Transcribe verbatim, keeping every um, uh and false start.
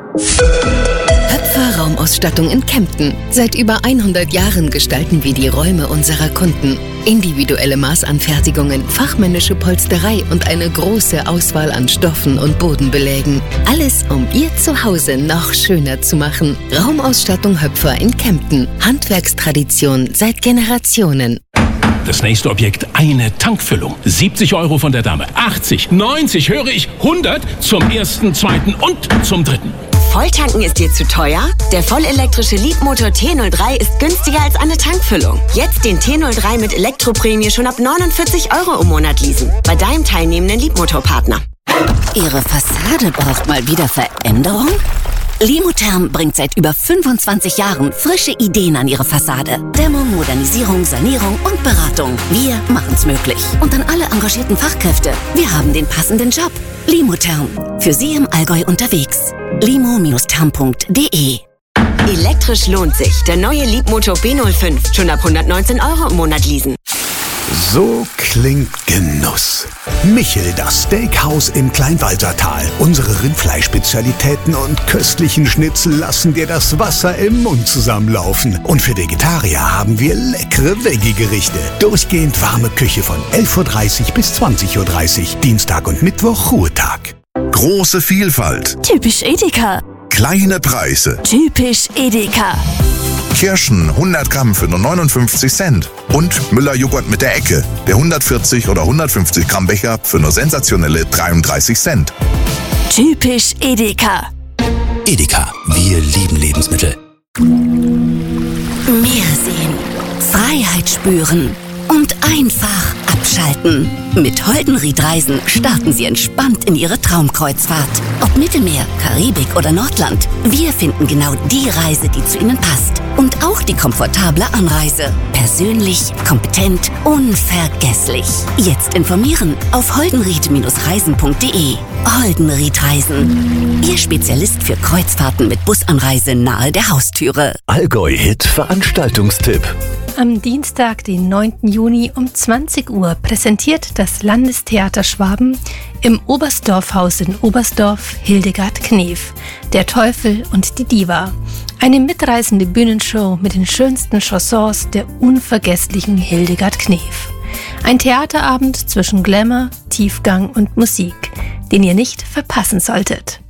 Höpfer Raumausstattung in Kempten. Seit über hundert Jahren gestalten wir die Räume unserer Kunden. Individuelle Maßanfertigungen, fachmännische Polsterei und eine große Auswahl an Stoffen und Bodenbelägen. Alles, um Ihr Zuhause noch schöner zu machen. Raumausstattung Höpfer in Kempten. Handwerkstradition seit Generationen. Das nächste Objekt, eine Tankfüllung. siebzig Euro von der Dame. achtzig, neunzig, höre ich, hundert zum ersten, zweiten und zum dritten. Volltanken ist dir zu teuer? Der vollelektrische Leapmotor T null drei ist günstiger als eine Tankfüllung. Jetzt den T null drei mit Elektroprämie schon ab neunundvierzig Euro im Monat leasen. Bei deinem teilnehmenden Leapmotor-Partner. Ihre Fassade braucht mal wieder Veränderung? Limotherm bringt seit über fünfundzwanzig Jahren frische Ideen an Ihre Fassade. Dämmung, Modernisierung, Sanierung und Beratung. Wir machen's möglich. Und an alle engagierten Fachkräfte. Wir haben den passenden Job. Limotherm. Für Sie im Allgäu unterwegs. limo Therm punkt de. Elektrisch lohnt sich. Der neue Leapmotor B null fünf. Schon ab hundertneunzehn Euro im Monat leasen. So klingt Genuss. Michel, das Steakhouse im Kleinwalsertal. Unsere Rindfleischspezialitäten und köstlichen Schnitzel lassen dir das Wasser im Mund zusammenlaufen. Und für Vegetarier haben wir leckere Veggie-Gerichte. Durchgehend warme Küche von elf Uhr dreißig bis zwanzig Uhr dreißig. Dienstag und Mittwoch Ruhetag. Große Vielfalt. Typisch Edeka. Kleine Preise. Typisch Edeka. Kirschen hundert Gramm für nur neunundfünfzig Cent. Und Müller-Joghurt mit der Ecke. Der hundertvierzig oder hundertfünfzig Gramm Becher für nur sensationelle dreiunddreißig Cent. Typisch Edeka. Edeka, wir lieben Lebensmittel. Meer sehen, Freiheit spüren und einfach abschalten. Mit Holdenried Reisen starten Sie entspannt in Ihre Traumkreuzfahrt. Ob Mittelmeer, Karibik oder Nordland, wir finden genau die Reise, die zu Ihnen passt. Und auch die komfortable Anreise. Persönlich, kompetent, unvergesslich. Jetzt informieren auf holdenried Reisen punkt de. Holdenried Reisen. Ihr Spezialist für Kreuzfahrten mit Busanreise nahe der Haustüre. Allgäu-Hit Veranstaltungstipp. Am Dienstag, den neunten Juni um zwanzig Uhr präsentiert das Landestheater Schwaben im Oberstdorfhaus in Oberstdorf Hildegard Knef, Der Teufel und die Diva. Eine mitreißende Bühnenshow mit den schönsten Chansons der unvergesslichen Hildegard Knef. Ein Theaterabend zwischen Glamour, Tiefgang und Musik, den ihr nicht verpassen solltet.